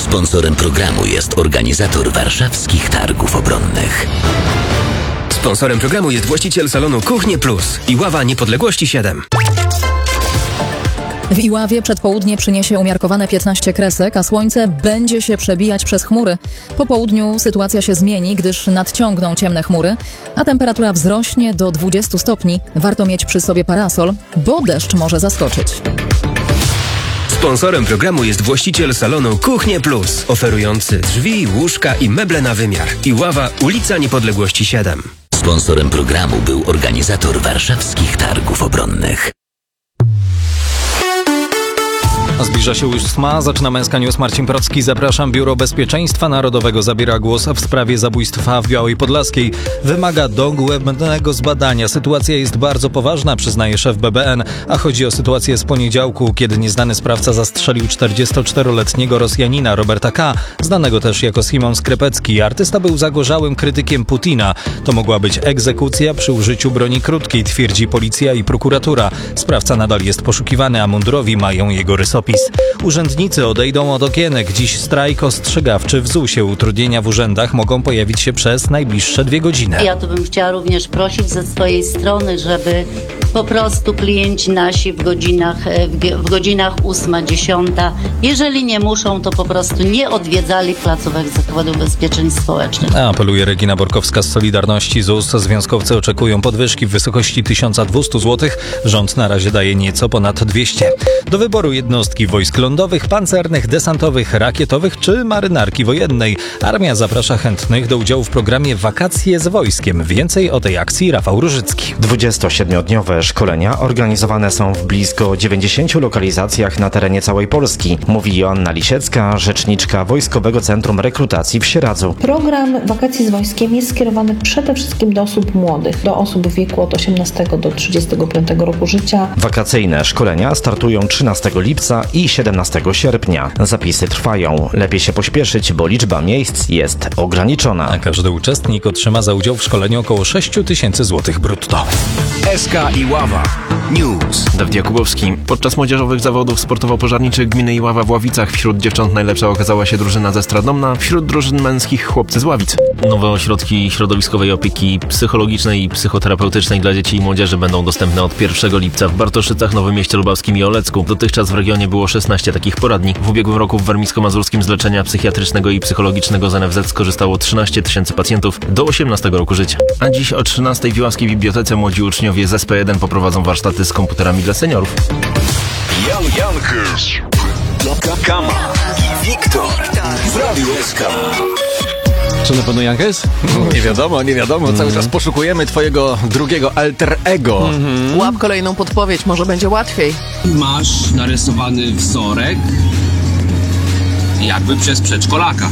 Sponsorem programu jest organizator Warszawskich Targów Obronnych. Sponsorem programu jest właściciel salonu Kuchnie Plus. Iława Niepodległości 7. W Iławie przedpołudnie przyniesie umiarkowane 15 kresek, a słońce będzie się przebijać przez chmury. Po południu sytuacja się zmieni, gdyż nadciągną ciemne chmury, a temperatura wzrośnie do 20 stopni. Warto mieć przy sobie parasol, bo deszcz może zaskoczyć. Sponsorem programu jest właściciel salonu Kuchnie Plus, oferujący drzwi, łóżka i meble na wymiar. Iława, ulica Niepodległości 7. Sponsorem programu był organizator Warszawskich Targów Obronnych. Zbliża się już ósma, zaczyna Męska News. Marcin Procki, zapraszam. Biuro Bezpieczeństwa Narodowego zabiera głos w sprawie zabójstwa w Białej Podlaskiej. Wymaga dogłębnego zbadania. Sytuacja jest bardzo poważna, przyznaje szef BBN, a chodzi o sytuację z poniedziałku, kiedy nieznany sprawca zastrzelił 44-letniego Rosjanina Roberta K., znanego też jako Szymon Skrepecki. Artysta był zagorzałym krytykiem Putina. To mogła być egzekucja przy użyciu broni krótkiej, twierdzi policja i prokuratura. Sprawca nadal jest poszukiwany, a mundurowi mają jego rysopis. Urzędnicy odejdą od okienek. Dziś strajk ostrzegawczy w ZUS-ie. Utrudnienia w urzędach mogą pojawić się przez najbliższe 2 godziny. Ja tu bym chciała również prosić ze swojej strony, żeby po prostu klienci nasi w godzinach 8-10, jeżeli nie muszą, to po prostu nie odwiedzali placówek Zakładu Ubezpieczeń Społecznych. Apeluje Regina Borkowska z Solidarności. ZUS. Związkowcy oczekują podwyżki w wysokości 1200 zł. Rząd na razie daje nieco ponad 200. Do wyboru jednostki wojsk lądowych, pancernych, desantowych, rakietowych czy marynarki wojennej. Armia zaprasza chętnych do udziału w programie Wakacje z wojskiem. Więcej o tej akcji Rafał Różycki. 27-dniowe szkolenia organizowane są w blisko 90 lokalizacjach na terenie całej Polski, mówi Joanna Lisiecka, rzeczniczka Wojskowego Centrum Rekrutacji w Sieradzu. Program Wakacji z wojskiem jest skierowany przede wszystkim do osób młodych, do osób w wieku od 18 do 35 roku życia. Wakacyjne szkolenia startują 13 lipca i 17 sierpnia. Zapisy trwają. Lepiej się pośpieszyć, bo liczba miejsc jest ograniczona. A każdy uczestnik otrzyma za udział w szkoleniu około 6 000 złotych brutto. SK Iława News. Dawid Jakubowski. Podczas młodzieżowych zawodów sportowo-pożarniczych gminy Iława w Ławicach wśród dziewcząt najlepsza okazała się drużyna ze Stradomna, wśród drużyn męskich chłopcy z Ławic. Nowe ośrodki środowiskowej opieki psychologicznej i psychoterapeutycznej dla dzieci i młodzieży będą dostępne od 1 lipca w Bartoszycach, Nowym Mieście Lubawskim i Olecku. Dotychczas w regionie było 16 takich poradni. W ubiegłym roku w Warmińsko-Mazurskim z leczenia psychiatrycznego i psychologicznego z NFZ skorzystało 13 000 pacjentów do 18 roku życia. A dziś o 13 w Iławskiej Bibliotece młodzi uczniowie z SP1 poprowadzą warsztaty z komputerami dla seniorów. Jan Jankes, Kama i Wiktor w Radiu SK. Czy na pewno Jankes? Nie wiadomo. Cały czas poszukujemy twojego drugiego alter ego. Łap kolejną podpowiedź, może będzie łatwiej. Masz narysowany wzorek jakby przez przedszkolaka.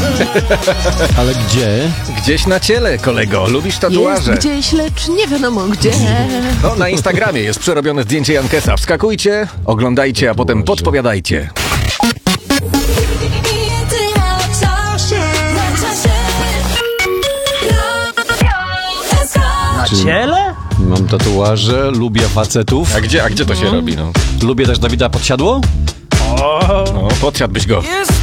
Ale gdzie? Gdzieś na ciele, kolego. Lubisz tatuaże? Jest gdzieś, lecz nie wiadomo gdzie. No, na Instagramie jest przerobione zdjęcie Jankesa. Wskakujcie, oglądajcie, a potem podpowiadajcie. Na ciele? Mam tatuaże, lubię facetów. A gdzie to się robi? No? Lubię też Dawida Podsiadło? No, podsiadłbyś go.